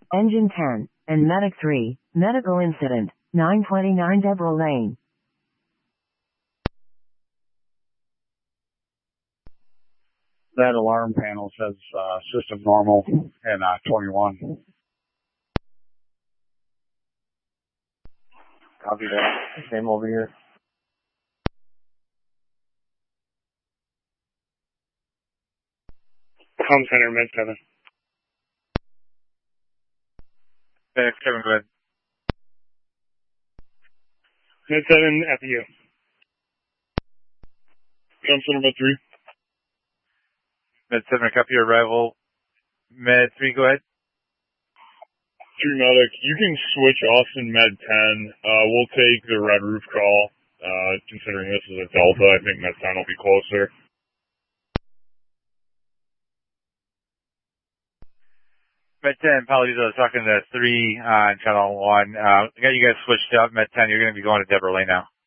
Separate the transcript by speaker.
Speaker 1: Engine 10, and Medic 3, medical incident, 929 Deborah Lane.
Speaker 2: That alarm panel says system normal and 21. Copy that. Same over here.
Speaker 3: Com Center, Med 7.
Speaker 4: Medic 7, go ahead.
Speaker 3: Med 7, after you. Com Center, Med 3.
Speaker 4: Med 7, copy your arrival. Med 3, go ahead.
Speaker 3: 3 Medic, you can switch Austin Med 10. We'll take the red roof call. Considering this is a Delta, I think Med 10 will be closer.
Speaker 4: Med 10, apologies, I was talking to 3 on channel 1. I got you guys switched up. Med 10, you're going to be going to Deborah Lane now.